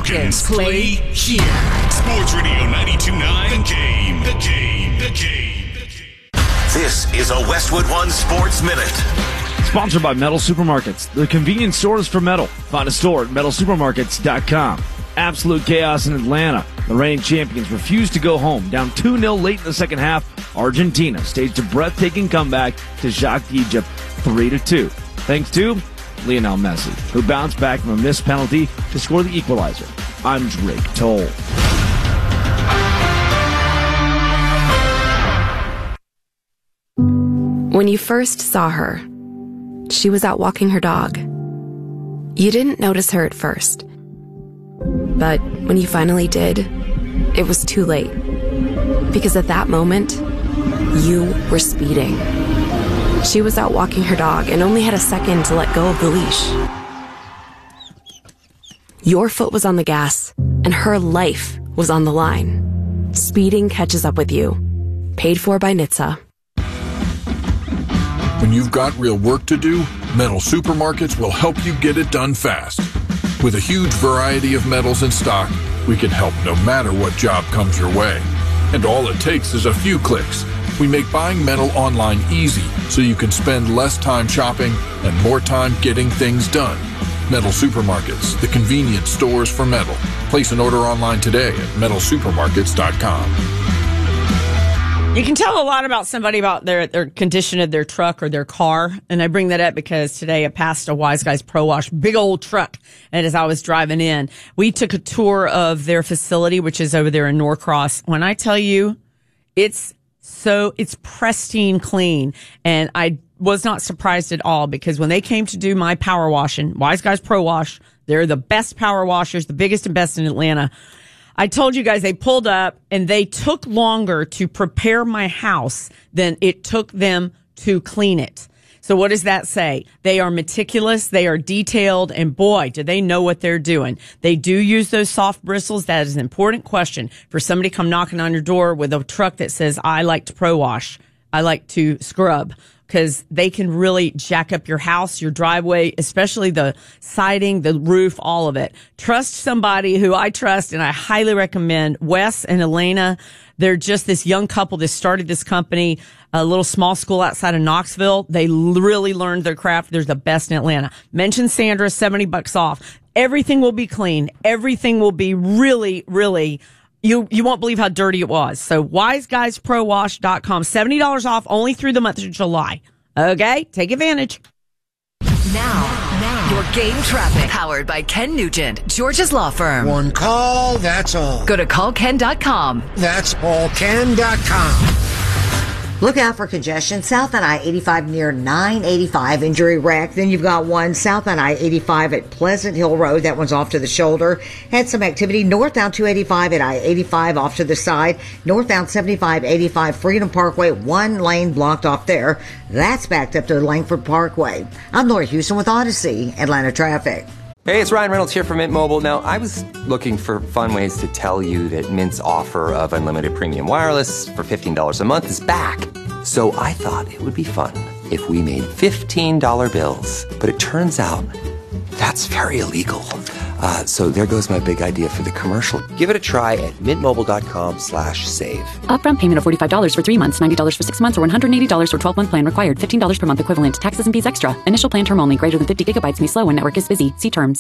Falcons play here. Sports Radio 92.9. The Game. This is a Westwood One Sports Minute. Sponsored by Metal Supermarkets, the convenience stores for metal. Find a store at metalsupermarkets.com. Absolute chaos in Atlanta. The reigning champions refused to go home. Down 2-0 late in the second half, Argentina staged a breathtaking comeback to shock Egypt 3-2. Thanks to Lionel Messi, who bounced back from a missed penalty to score the equalizer. I'm Drake Toll. When you first saw her, she was out walking her dog. You didn't notice her at first. But when you finally did, it was too late. Because at that moment, you were speeding. She was out walking her dog and only had a second to let go of the leash. Your foot was on the gas, and her life was on the line. Speeding catches up with you. Paid for by NHTSA. When you've got real work to do, Metal Supermarkets will help you get it done fast. With a huge variety of metals in stock, we can help no matter what job comes your way. And all it takes is a few clicks. We make buying metal online easy so you can spend less time shopping and more time getting things done. Metal Supermarkets, the convenience stores for metal. Place an order online today at metalsupermarkets.com. You can tell a lot about somebody about their condition of their truck or their car. And I bring that up because today I passed a Wise Guys Pro Wash, big old truck. And as I was driving in, we took a tour of their facility, which is over there in Norcross. When I tell you, it's pristine clean. And I was not surprised at all because when they came to do my power washing, Wise Guys Pro Wash, they're the best power washers, the biggest and best in Atlanta. I told you guys they pulled up and they took longer to prepare my house than it took them to clean it. So what does that say? They are meticulous, they are detailed, and boy, do they know what they're doing. They do use those soft bristles. That is an important question for somebody come knocking on your door with a truck that says, I like to pro wash, I like to scrub. Because they can really jack up your house, your driveway, especially the siding, the roof, all of it. Trust somebody who I trust, and I highly recommend Wes and Elena. They're just this young couple that started this company, a little small school outside of Knoxville. They really learned their craft. They're the best in Atlanta. Mention Sandra, $70 off. Everything will be clean. Everything will be really, really You won't believe how dirty it was. So wiseguysprowash.com. $70 off only through the month of July. Okay? Take advantage. Now, your game traffic. Powered by Ken Nugent, George's law firm. One call, that's all. Go to callken.com. That's allken.com. Look out for congestion south on I-85 near 985, injury wreck. Then you've got one south on I-85 at Pleasant Hill Road. That one's off to the shoulder. Had some activity northbound 285 at I-85 off to the side. Northbound 75-85 Freedom Parkway, one lane blocked off there. That's backed up to Langford Parkway. I'm Laura Houston with Odyssey, Atlanta traffic. Hey, it's Ryan Reynolds here from Mint Mobile. Now, I was looking for fun ways to tell you that Mint's offer of unlimited premium wireless for $15 a month is back. So I thought it would be fun if we made $15 bills. But it turns out that's very illegal. So there goes my big idea for the commercial. Give it a try at mintmobile.com/save. Upfront payment of $45 for 3 months, $90 for 6 months, or $180 for 12-month plan required. $15 per month equivalent. Taxes and fees extra. Initial plan term only. Greater than 50 gigabytes may slow when network is busy. See terms.